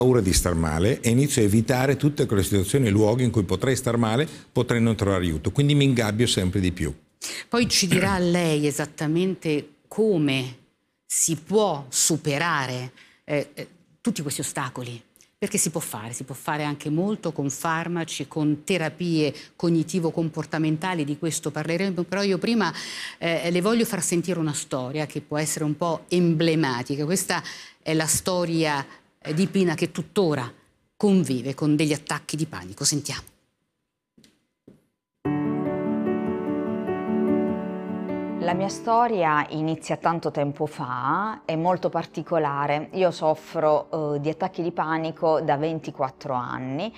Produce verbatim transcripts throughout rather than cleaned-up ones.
paura di star male e inizio a evitare tutte quelle situazioni e luoghi in cui potrei star male, potrei non trovare aiuto, quindi mi ingabbio sempre di più. Poi ci dirà lei esattamente come si può superare eh, eh, tutti questi ostacoli, perché si può fare, si può fare anche molto con farmaci, con terapie cognitivo-comportamentali, di questo parleremo, però io prima eh, le voglio far sentire una storia che può essere un po' emblematica. Questa è la storia di Pina, che tuttora convive con degli attacchi di panico. Sentiamo. La mia storia inizia tanto tempo fa, è molto particolare. Io soffro eh, di attacchi di panico da ventiquattro anni,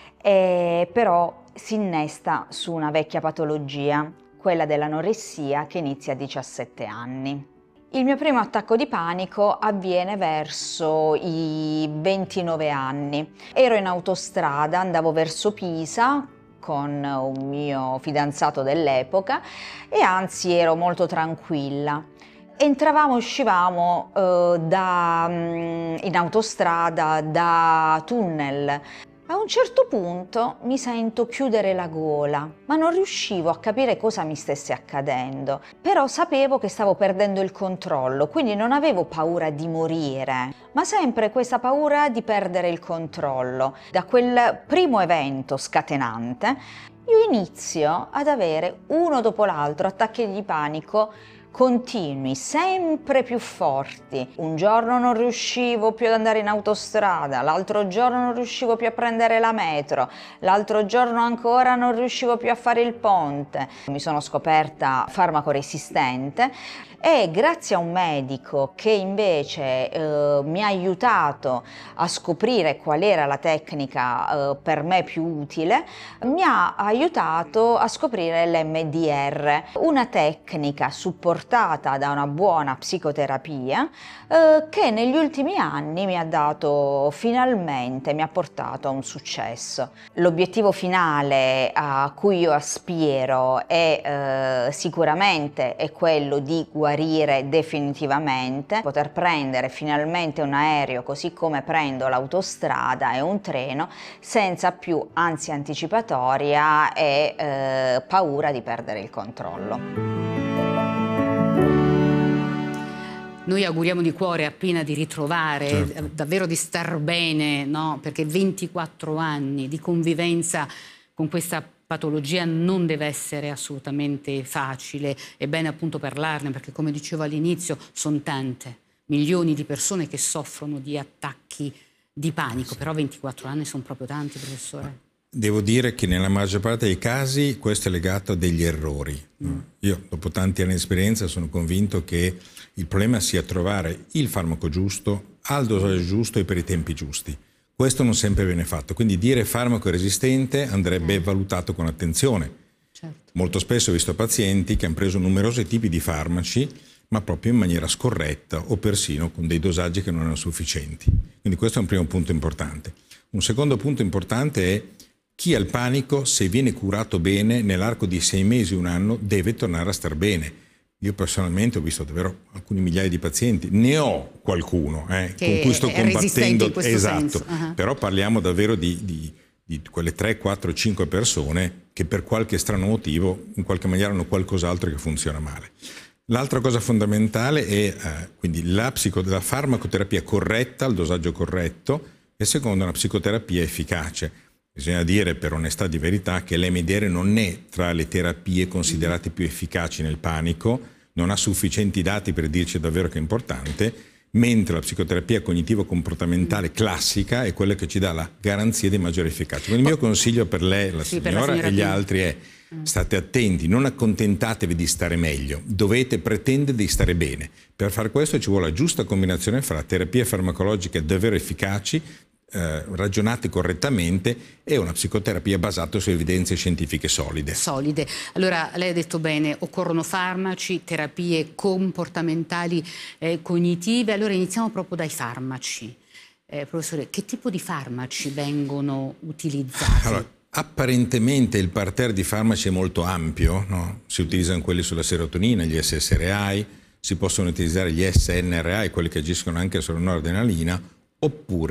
eh, però si innesta su una vecchia patologia, quella dell'anoressia, che inizia a diciassette anni. Il mio primo attacco di panico avviene verso i ventinove anni. Ero in autostrada, andavo verso Pisa con un mio fidanzato dell'epoca e anzi ero molto tranquilla. Entravamo e uscivamo eh, da, in autostrada da tunnel. A un certo punto mi sento chiudere la gola, ma non riuscivo a capire cosa mi stesse accadendo. Però sapevo che stavo perdendo il controllo, quindi non avevo paura di morire, ma sempre questa paura di perdere il controllo. Da quel primo evento scatenante, io inizio ad avere uno dopo l'altro attacchi di panico continui, sempre più forti. Un giorno non riuscivo più ad andare in autostrada, l'altro giorno non riuscivo più a prendere la metro, l'altro giorno ancora non riuscivo più a fare il ponte. Mi sono scoperta farmacoresistente e grazie a un medico che invece eh, mi ha aiutato a scoprire qual era la tecnica eh, per me più utile, mi ha aiutato a scoprire l'M D R, una tecnica supportata da una buona psicoterapia eh, che negli ultimi anni mi ha dato finalmente, mi ha portato a un successo. L'obiettivo finale a cui io aspiro è eh, sicuramente è quello di guarire definitivamente, poter prendere finalmente un aereo così come prendo l'autostrada e un treno senza più ansia anticipatoria e eh, paura di perdere il controllo. Noi auguriamo di cuore a Pina di ritrovare, certo, davvero di star bene, no? Perché ventiquattro anni di convivenza con questa patologia non deve essere assolutamente facile. È bene appunto parlarne, perché come dicevo all'inizio sono tante, milioni di persone che soffrono di attacchi di panico, però ventiquattro anni sono proprio tanti, professore. Devo dire che nella maggior parte dei casi questo è legato a degli errori. Mm. Io dopo tanti anni di esperienza sono convinto che il problema sia trovare il farmaco giusto, al dosaggio giusto e per i tempi giusti. Questo non sempre viene fatto, quindi dire farmaco resistente andrebbe valutato con attenzione. Certo. Molto spesso ho visto pazienti che hanno preso numerosi tipi di farmaci, ma proprio in maniera scorretta o persino con dei dosaggi che non erano sufficienti. Quindi questo è un primo punto importante. Un secondo punto importante è chi ha il panico, se viene curato bene, nell'arco di sei mesi, un anno, deve tornare a star bene. Io personalmente ho visto davvero alcuni migliaia di pazienti, ne ho qualcuno eh, con cui sto combattendo, in questo esatto, senso. Uh-huh. Però parliamo davvero di, di, di quelle tre, quattro, cinque persone che per qualche strano motivo in qualche maniera hanno qualcos'altro che funziona male. L'altra cosa fondamentale è eh, quindi la, psico, la farmacoterapia corretta, il dosaggio corretto, e secondo una psicoterapia efficace. Bisogna dire per onestà di verità che l'M D R non è tra le terapie considerate più efficaci nel panico, non ha sufficienti dati per dirci davvero che è importante, mentre la psicoterapia cognitivo-comportamentale classica è quella che ci dà la garanzia di maggiore efficacia. Quindi il mio consiglio per lei, la sì, signora, la e gli altri è: state attenti, non accontentatevi di stare meglio, dovete pretendere di stare bene. Per fare questo ci vuole la giusta combinazione fra terapie farmacologiche davvero efficaci, Eh, ragionate correttamente, e una psicoterapia basata su evidenze scientifiche solide. Solide. Allora, lei ha detto bene, occorrono farmaci, terapie comportamentali, eh, cognitive. Allora iniziamo proprio dai farmaci. Eh, professore, che tipo di farmaci vengono utilizzati? Allora, apparentemente il parterre di farmaci è molto ampio, no? Si utilizzano quelli sulla serotonina, gli S S R I, si possono utilizzare gli S N R I, quelli che agiscono anche sulla noradrenalina, oppure